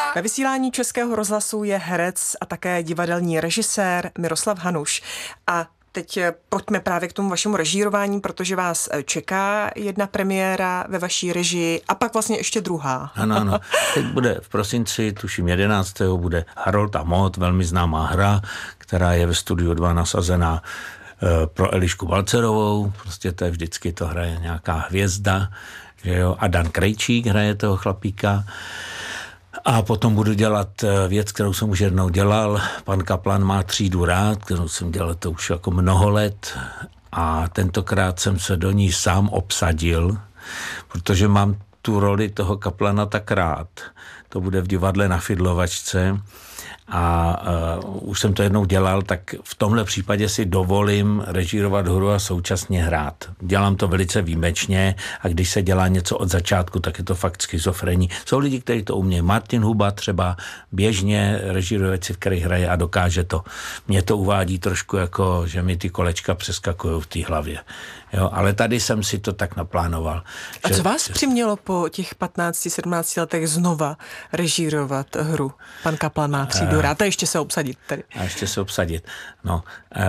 Ve vysílání Českého rozhlasu je herec a také divadelní režisér Miroslav Hanuš. A teď pojďme právě k tomu vašemu režírování, protože vás čeká jedna premiéra ve vaší režii a pak vlastně ještě druhá. Ano. Teď bude v prosinci, tuším 11. bude Harold a Maude, velmi známá hra, která je ve Studiu 2 nasazená pro Elišku Balcerovou. Prostě to je vždycky, to hraje nějaká hvězda, že jo? A Dan Krejčík hraje toho chlapíka. A potom budu dělat věc, kterou jsem už jednou dělal. Pan Kaplan má třídu rád, kterou jsem dělal to už jako mnoho let. A tentokrát jsem se do ní sám obsadil, protože mám tu roli toho Kaplana tak rád. To bude v divadle Na Fidlovačce. A už jsem to jednou dělal, tak v tomhle případě si dovolím režírovat hru a současně hrát. Dělám to velice výjimečně a když se dělá něco od začátku, tak je to fakt schizofrení. Jsou lidi, kteří to umějí. Martin Huba třeba běžně režíruje věci, v kterých hraje a dokáže to. Mě to uvádí trošku jako, že mi ty kolečka přeskakují v té hlavě. Jo, ale tady jsem si to tak naplánoval. A co vás přimělo po těch 15-17 letech znova režírovat hru? Pan Kaplan má třídu rád a ještě se obsadit tady. No,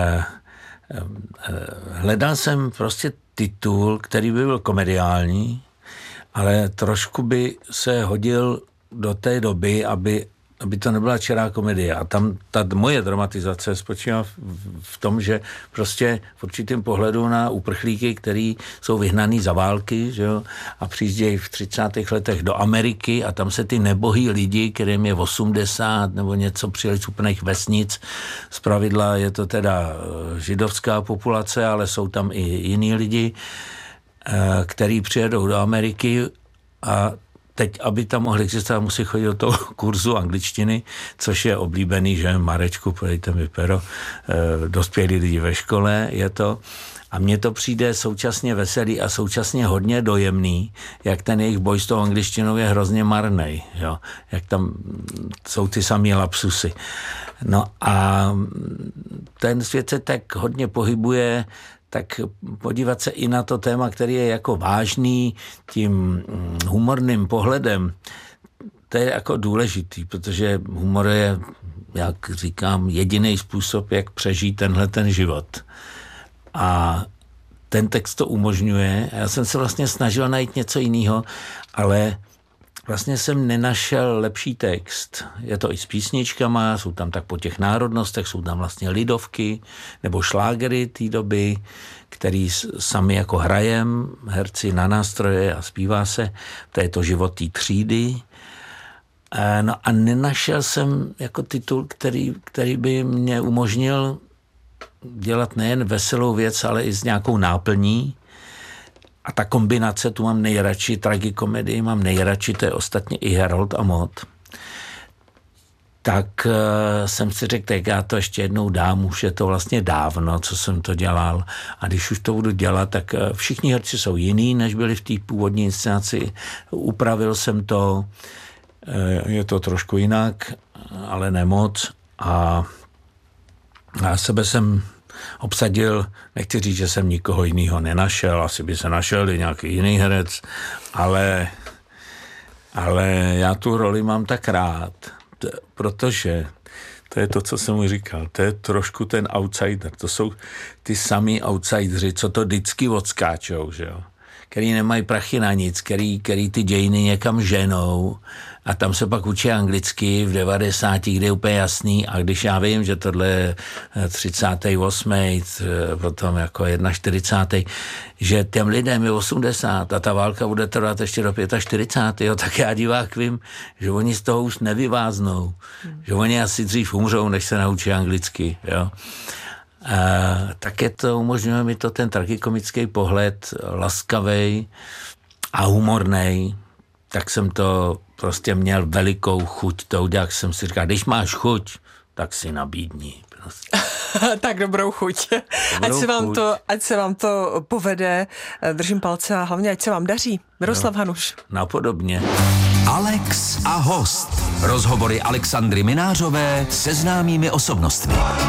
hledal jsem prostě titul, který by byl komediální, ale trošku by se hodil do té doby, aby to nebyla čirá komedie. A tam ta moje dramatizace spočívá v tom, že prostě v určitém pohledu na uprchlíky, který jsou vyhnaný za války, že jo, a přijíždějí v 30. letech do Ameriky a tam se ty nebohý lidi, kterým je 80 nebo něco, přijeli z úplných vesnic. Zpravidla je to teda židovská populace, ale jsou tam i jiní lidi, který přijedou do Ameriky a teď, aby tam mohli existovat, musí chodit do toho kurzu angličtiny, což je oblíbený, že Marečku, podejte mi pero, dospělí lidi ve škole, je to. A mně to přijde současně veselý a současně hodně dojemný, jak ten jejich boj s tou angličtinou je hrozně marnej, jo. Jak tam jsou ty samý lapsusy. No a ten svět se tak hodně pohybuje, tak podívat se i na to téma, který je jako vážný tím humorným pohledem, to je jako důležitý, protože humor je, jak říkám, jediný způsob, jak přežít tenhle ten život. A ten text to umožňuje. Já jsem se vlastně snažil najít něco jiného, ale vlastně jsem nenašel lepší text. Je to i s písničkama, jsou tam tak po těch národnostech, jsou tam vlastně lidovky nebo šlágery té doby, který sami jako hrajem, herci na nástroje a zpívá se. To je to život té třídy. No a nenašel jsem jako titul, který by mě umožnil dělat nejen veselou věc, ale i s nějakou náplní. A ta kombinace, tu mám nejradši, tragikomedii mám nejradši, to je ostatně i Harold a Maude. Tak jsem si řekl, tak já to ještě jednou dám, už je to vlastně dávno, co jsem to dělal. A když už to budu dělat, tak všichni herci jsou jiný, než byli v té původní inscenaci. Upravil jsem to, je to trošku jinak, ale ne moc. A sebe jsem obsadil, nechci říct, že jsem nikoho jiného nenašel, asi by se našel i nějaký jiný herec, ale já tu roli mám tak rád, protože to je to, co jsem mu říkal, to je trošku ten outsider, to jsou ty samý outsideri, co to vždycky odskáčou, že jo, který nemají prachy na nic, který ty dějiny někam ženou a tam se pak učí anglicky v 90, kde je úplně jasný a když já vím, že tohle je 38, potom jako 41, že těm lidem je 80 a ta válka bude trvat ještě do 45, tak já divák vím, že oni z toho už nevyváznou, že oni asi dřív umřou, než se naučí anglicky, jo. Také to umožňuje mi to ten tragikomický pohled, laskavej a humornej, tak jsem to prostě měl velikou chuť to udělat, jak jsem si říkal, když máš chuť, tak si nabídni. Prostě. Tak dobrou chuť. Ať se vám to povede, držím palce a hlavně ať se vám daří. Miroslav Hanuš. Napodobně. Alex a host. Rozhovory Alexandry Minářové se známými osobnostmi.